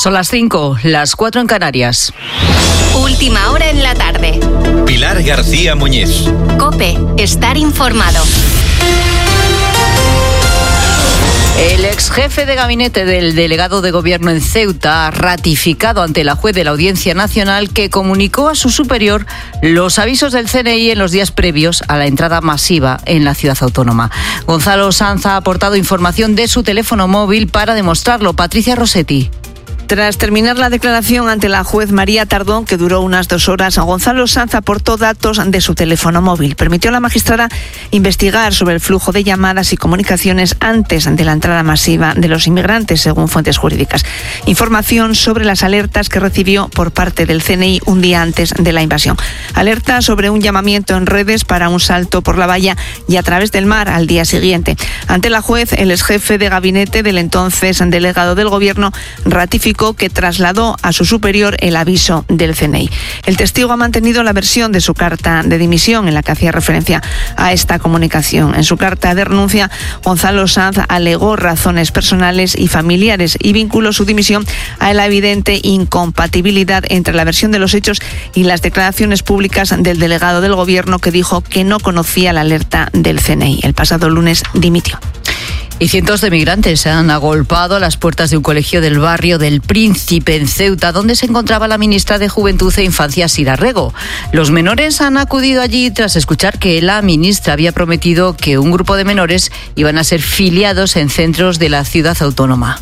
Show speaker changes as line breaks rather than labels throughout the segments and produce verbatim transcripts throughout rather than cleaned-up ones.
Son las cinco, las cuatro en Canarias.
Última hora en la tarde.
Pilar García Muñiz.
COPE, estar informado.
El ex jefe de gabinete del delegado de gobierno en Ceuta ha ratificado ante la juez de la Audiencia Nacional que comunicó a su superior los avisos del C N I en los días previos a la entrada masiva en la ciudad autónoma. Gonzalo Sanz ha aportado información de su teléfono móvil para demostrarlo. Patricia Rossetti.
Tras terminar la declaración ante la juez María Tardón, que duró unas dos horas, Gonzalo Sanz aportó datos de su teléfono móvil. Permitió a la magistrada investigar sobre el flujo de llamadas y comunicaciones antes de la entrada masiva de los inmigrantes, según fuentes jurídicas. Información sobre las alertas que recibió por parte del C N I un día antes de la invasión. Alerta sobre un llamamiento en redes para un salto por la valla y a través del mar al día siguiente. Ante la juez, el exjefe de gabinete del entonces delegado del gobierno ratificó que trasladó a su superior el aviso del C N I. El testigo ha mantenido la versión de su carta de dimisión en la que hacía referencia a esta comunicación. En su carta de renuncia, Gonzalo Sanz alegó razones personales y familiares y vinculó su dimisión a la evidente incompatibilidad entre la versión de los hechos y las declaraciones públicas del delegado del gobierno, que dijo que no conocía la alerta del C N I. El pasado lunes dimitió.
Y cientos de migrantes se han agolpado a las puertas de un colegio del barrio del Príncipe en Ceuta, donde se encontraba la ministra de Juventud e Infancia, Sira Rego. Los menores han acudido allí tras escuchar que la ministra había prometido que un grupo de menores iban a ser filiados en centros de la ciudad autónoma.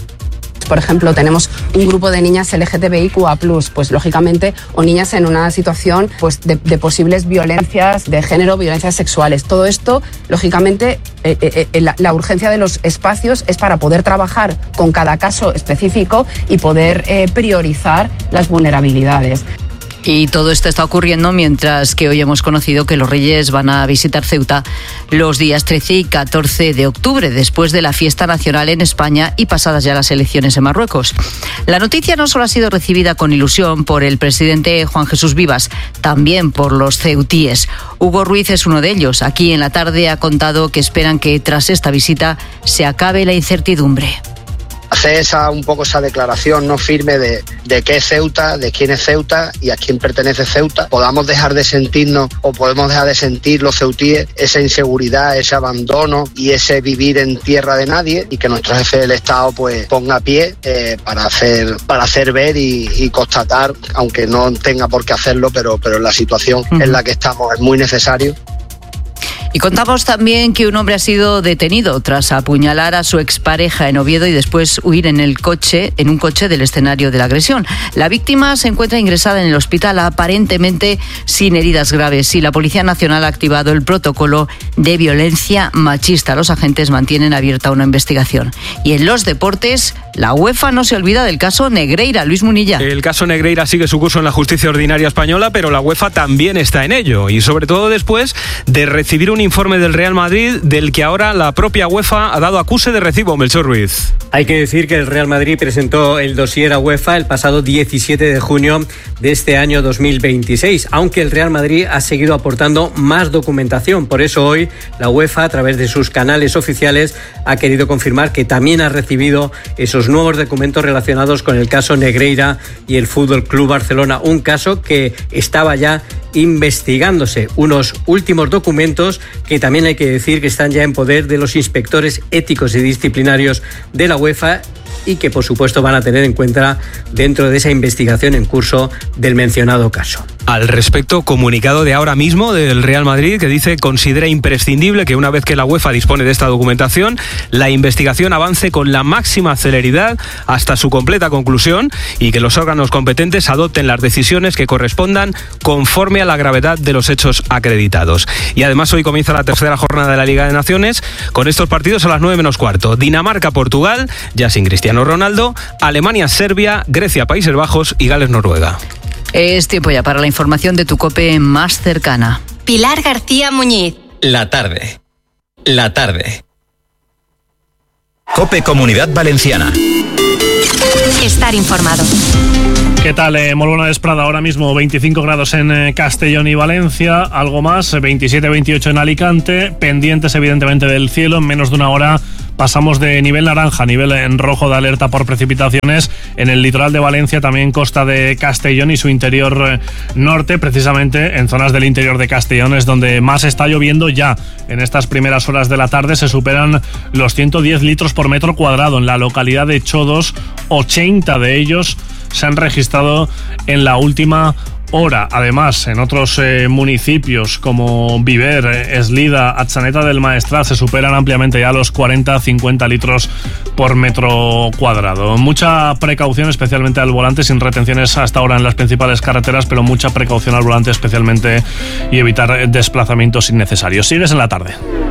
Por ejemplo, tenemos un grupo de niñas L G T B I Q A plus, pues lógicamente, o niñas en una situación pues de, de posibles violencias de género, violencias sexuales. Todo esto, lógicamente, eh, eh, eh, la, la urgencia de los espacios es para poder trabajar con cada caso específico y poder eh, priorizar las vulnerabilidades.
Y todo esto está ocurriendo mientras que hoy hemos conocido que los Reyes van a visitar Ceuta los días trece y catorce de octubre, después de la fiesta nacional en España y pasadas ya las elecciones en Marruecos. La noticia no solo ha sido recibida con ilusión por el presidente Juan Jesús Vivas, también por los ceutíes. Hugo Ruiz es uno de ellos. Aquí en la tarde ha contado que esperan que tras esta visita se acabe la incertidumbre.
Hacer esa, un poco esa declaración no firme de, de qué es Ceuta, de quién es Ceuta y a quién pertenece Ceuta. Podamos dejar de sentirnos o podemos dejar de sentir los ceutíes esa inseguridad, ese abandono y ese vivir en tierra de nadie, y que nuestro jefe del Estado pues ponga pie eh, para hacer para hacer ver y, y constatar, aunque no tenga por qué hacerlo, pero, pero en la situación uh-huh. en la que estamos es muy necesario.
Y contamos también que un hombre ha sido detenido tras apuñalar a su expareja en Oviedo y después huir en el coche, en un coche del escenario de la agresión. La víctima se encuentra ingresada en el hospital aparentemente sin heridas graves y la Policía Nacional ha activado el protocolo de violencia machista. Los agentes mantienen abierta una investigación. Y en los deportes, la UEFA no se olvida del caso Negreira. Luis Munilla.
El caso Negreira sigue su curso en la justicia ordinaria española, pero la UEFA también está en ello, y sobre todo después de recibir un informe del Real Madrid del que ahora la propia UEFA ha dado acuse de recibo. Melchor Ruiz.
Hay que decir que el Real Madrid presentó el dossier a UEFA el pasado diecisiete de junio de este año dos mil veintiséis, aunque el Real Madrid ha seguido aportando más documentación. Por eso hoy la UEFA, a través de sus canales oficiales, ha querido confirmar que también ha recibido esos nuevos documentos relacionados con el caso Negreira y el Fútbol Club Barcelona, un caso que estaba ya investigándose. Unos últimos documentos que también hay que decir que están ya en poder de los inspectores éticos y disciplinarios de la UEFA y que por supuesto van a tener en cuenta dentro de esa investigación en curso del mencionado caso.
Al respecto, comunicado de ahora mismo del Real Madrid que dice considera imprescindible que una vez que la UEFA dispone de esta documentación, la investigación avance con la máxima celeridad hasta su completa conclusión y que los órganos competentes adopten las decisiones que correspondan conforme a la gravedad de los hechos acreditados. Y además hoy comienza la tercera jornada de la Liga de Naciones con estos partidos a las nueve menos cuarto. Dinamarca-Portugal, ya sin Cristiano Ronaldo, Alemania-Serbia, Grecia-Países Bajos y Gales-Noruega.
Es tiempo ya para la información de tu COPE más cercana.
Pilar García Muñiz.
La tarde. La tarde. COPE Comunidad Valenciana.
Estar informado.
¿Qué tal? Eh, molt bona vesprada. Ahora mismo veinticinco grados en eh, Castellón y Valencia, algo más, veintisiete veintiocho en Alicante, pendientes evidentemente del cielo. En menos de una hora pasamos de nivel naranja a nivel en rojo de alerta por precipitaciones en el litoral de Valencia, también costa de Castellón y su interior norte, precisamente en zonas del interior de Castellón es donde más está lloviendo ya. En estas primeras horas de la tarde se superan los ciento diez litros por metro cuadrado. En la localidad de Chodos, ochenta de ellos se han registrado en la última hora. Además, en otros eh, municipios como Viver, Eslida, Atxaneta del Maestrat se superan ampliamente ya los cuarenta a cincuenta litros por metro cuadrado. Mucha precaución, especialmente al volante, sin retenciones hasta ahora en las principales carreteras, pero mucha precaución al volante especialmente y evitar desplazamientos innecesarios. Sigues en la tarde.